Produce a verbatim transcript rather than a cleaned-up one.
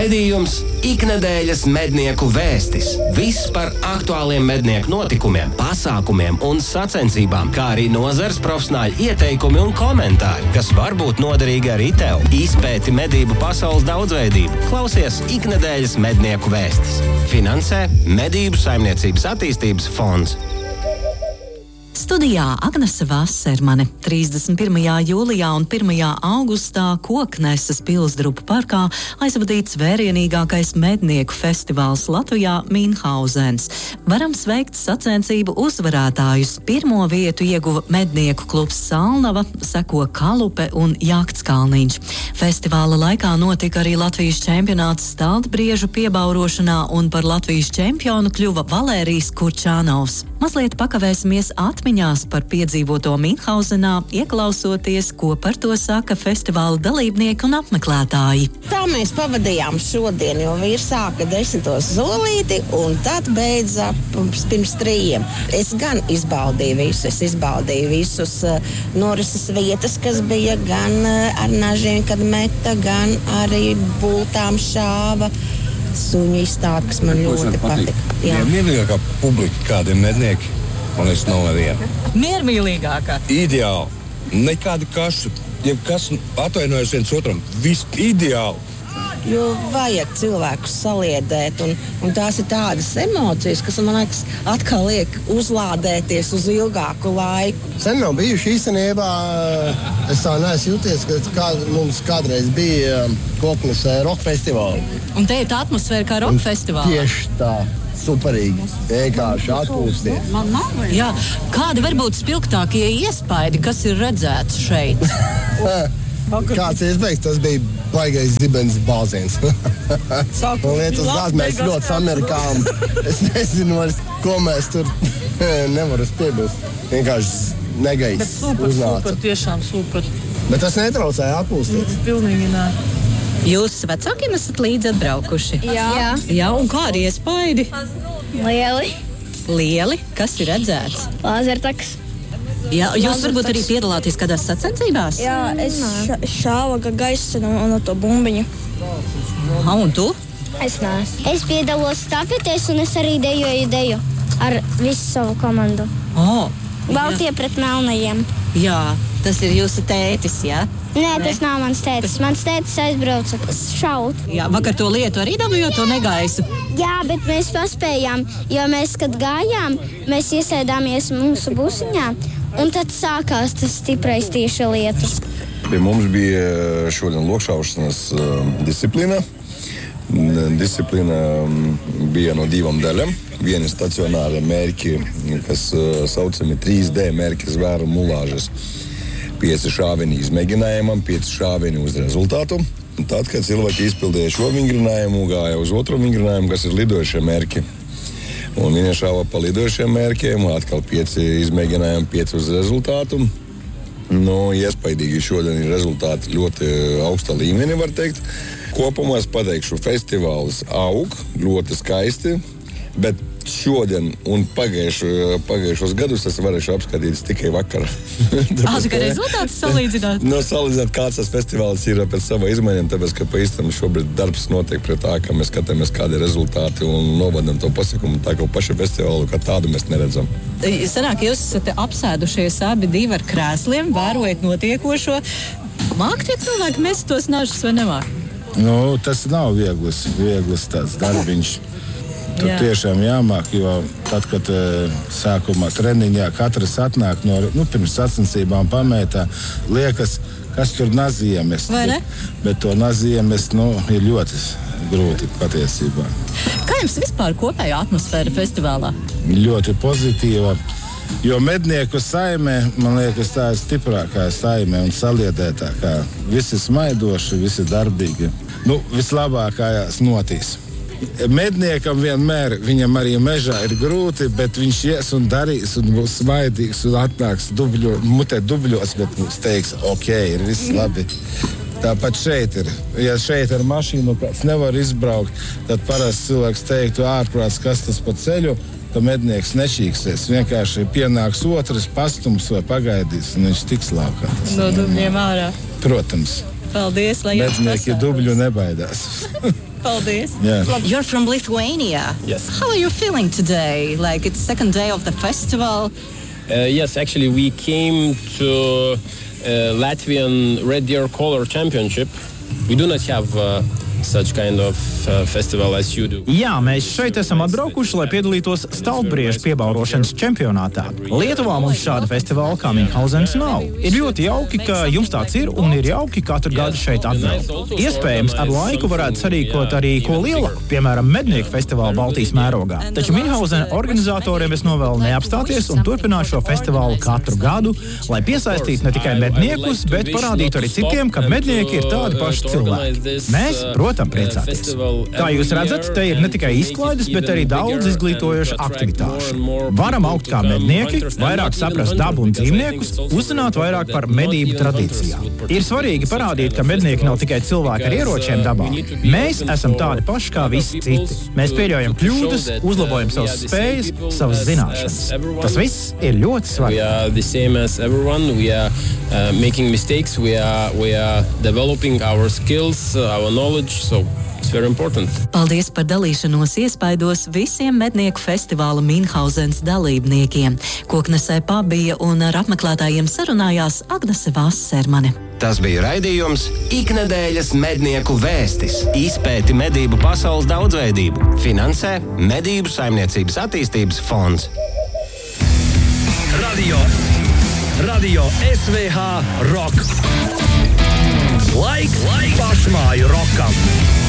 Raidījums Iknedēļas mednieku vēstis. Viss par aktuāliem mednieku notikumiem, pasākumiem un sacensībām, kā arī nozares profesionāļu ieteikumi un komentāri, kas var būt noderīgi arī tev. Izpēti medību pasaules daudzveidību. Klausies Iknedēļas mednieku vēstis. Finansē Medību saimniecības attīstības fonds. Studijā Agnese Vasermane. trīsdesmit pirmajā jūlijā un pirmajā augustā Kokneses Pilsdrupu parkā aizvadīts vērienīgākais mednieku festivāls Latvijā Minhauzens. Varam sveikt sacensību uzvarētājus. Pirmo vietu ieguva mednieku klubs Salnava, seko Kalupe un Jaktskalniņš. Festivāla laikā notika arī Latvijas čempionāts staltbriežu piebaurošanā un par Latvijas čempionu kļuva Valērijs Kurčānovs. Mazliet pakavēsimies atmiņās par piedzīvoto Minhausenā, ieklausoties, ko par to saka festivāla dalībnieki un apmeklētāji. Tā mēs pavadījām šodien, jo vīrs sāka desmitos zolīti un tad beidza pirms trījiem. Es gan izbaudīju visu, es izbaudīju visus uh, norises vietas, kas bija gan uh, ar nažiem, kad meta, gan arī bultām šāva. Suņu izstāde, kas man ļoti patika. Jā, mierīgākā publika, kāda ir mednieki, man liekas, nav neviena. Miermīlīgākā? Ideāli. Nekāda kaša, ja kas atvainojas viens otram. Viss ideāli. Jo vajag cilvēkus saliedēt, un, un tās ir tādas emocijas, kas, man liekas, atkal liek uzlādēties uz ilgāku laiku. Sen nav bijuši īstenībā, es tā neesmu jūties, ka kā, mums kādreiz bija Koknesē roka festivāli. Un te ir tā atmosfēra kā roka festivālā. Tieši tā. Superīgi. Vienkārši atpūsties. Jā, kādi var būt spilgtākie iespaidi, kas ir redzēts šeit? Kāds iespējas, tas bija baigais zibens bāziens. Un lietas gāz, mēs ļoti samerkām. Es nezinu, ko mēs tur nevaram piebilst. Vienkārši negaiss. Bet super, uznāca. super, tiešām super. Bet tas netraucēja atpūsties. Pilnīgi nē. Jūs vecākiem esat līdzi atbraukuši? Jā. Jā. Jā, un kādi iespaidi? Lieli. Lieli? Kas ir redzēts? Lāzertaks. Jā, jūs varbūt arī piedalāties kādās sacensībās? Jā, es ša šāva gaisa no, no to bumbiņu. Ha, un tu? Es neesmu. Es piedalos stafetēs un es arī dejoju deju ar visu savu komandu. Oh, Baltie pret melnajiem. jā, tas ir jūsu tētis, jā? Nē, tas nav mans tētis. Mans tētis aizbrauca šaut. Jā, vakar to lietu arī dabūjot to negaisu. Jā, bet mēs paspējām, jo mēs, kad gājām, mēs iesēdāmies mūsu busiņā, un tad sākās tas stiprais tieši lietus. Pie mums bija šodien lokšaušanas uh, disciplīna. Disciplīna bija no divām daļām. Vieni stacionāri mērķi, kas uh, saucami trīs D mērķi zvēru mulāžas. Pieci šāvieni izmēģinājumam, pieci šāvieni uz rezultātu. Tad, kad cilvēki izpildīja šo vingrinājumu, gāja uz otru vingrinājumu, kas ir lidojušie mērķi. Un viņa šāva pa lidojušiem mērķiem, atkal pieci izmēģinājumi, pieci uz rezultātu. Nu, iespaidīgi šodien ir rezultāti ļoti augsta līmenī, var teikt. Kopumā es pateikšu, festivāls aug ļoti skaisti, bet šodien un pagājušo, pagājušos gadus es varēšu apskatīt tikai vakarā. Tāpēc, ka rezultātus salīdzināt? No salīdzināt, kāds tas festivāls ir pēc sava izmaiņām, tāpēc, ka pa īstam šobrīd darbs notiek pret tā, ka mēs skatāmies, kādi ir rezultāti un novadam to pasākumu, tā ka pašu festivālu kā tādu mēs neredzam. Sanāk, jūs esat apsēdušies abi divi ar krēsliem, vērojat notiekošo. Māk tie cilvēki mest tos nažus vai nemāk? Nu, tas nav viegls, viegls tāds darbiņš. Tur Jā. tiešām jāmāk, jo tad, kad e, sākumā treniņā katrs atnāk no, nu, pirms sacensībām pamētā, liekas, kas tur nazījamest. Vai ne? Bet, bet to nazījamest, nu, ir ļoti grūti patiesībā. Kā jums vispār kopējā atmosfēra festivālā? Ļoti pozitīva, jo mednieku saimē, man liekas, tā ir stiprākā saime un saliedētākā. Visi smaidoši, visi darbīgi. Nu, vislabākajās notīs. Medniekam vienmēr, viņam arī mežā ir grūti, bet viņš ies un darīs un būs smaidīgs un atnāks dubļo, mutē dubļos, bet mums teiks, ok, ir viss labi. Tāpat šeit ir. Ja šeit ar mašīnu kāds nevar izbraukt, tad parasti cilvēks teiktu ārprāts, kas tas pa ceļu, tad mednieks nešīksies. Vienkārši pienāks otrs, pastums vai pagaidīs, un viņš tiks laukā. No dubļiem ārā. Protams. Paldies, lai jums mednieki dubļu nebaidās. Paldies. Yeah. You're from Lithuania. Yes. How are you feeling today? Like it's second day of the festival. Uh, yes, actually, we came to uh, Latvian Red Deer Color Championship. We do not have uh, such kind of uh, festival as you do. Jā, mēs šeit esam atbraukuši, lai piedalītos stalbriežu piebaurošanas čempionātā. Lietuvā mums šāda festivāla kā Minhauzens nav. Ir ļoti jauki, ka jums tāds ir, un ir jauki katru gadu šeit atbraukt. Iespējams, ar laiku varētu sarīkot arī ko lielāku, piemēram, mednieku festivālu Baltijas mērogā. Taču Minhauzena organizatoriem es novēlu neapstāties un turpināt šo festivālu katru gadu, lai piesaistītu ne tikai medniekus, bet parādītu arī citiem, ka mednieki ir tādi paši cilvēki. Mēs, protams, priecāties. Kā jūs redzat, te ir ne tikai izklaides, bet arī daudz izglītojošu aktivitāšu. Varam augt kā mednieki, vairāk saprast dabu un dzīvniekus, uzzināt vairāk par medību tradīcijām. Ir svarīgi parādīt, ka mednieki nav tikai cilvēki ar ieročiem dabā. Mēs esam tādi paši kā visi citi. Mēs pieļaujam kļūdas, uzlabojam savas spējas, savas zināšanas. Tas viss ir ļoti svarīgi. We are the same as everyone. We are uh, making mistakes. We are, we are developing our skills, uh, our knowledge. So it's very important. Paldies par dalīšanos iespaidos visiem mednieku festivāla Minhauzens dalībniekiem. Koknesē pabija un ar apmeklētājiem sarunājās Agnese Vassermane. Tas bija raidījums Iknedēļas mednieku vēstis. Izpēti medību pasaules daudzveidību. Finansē Medību saimniecības attīstības fonds. Radio, Radio S V H Rock. Laiks, laiks pašmāju rokam.